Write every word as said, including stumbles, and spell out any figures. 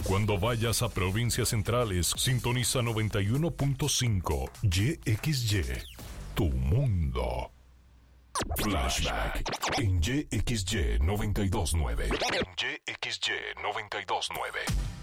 Cuando vayas a provincias centrales, sintoniza noventa y uno punto cinco Y X Y, tu mundo. Flashback en Y X Y noventa y dos punto nueve. En Y X Y noventa y dos punto nueve.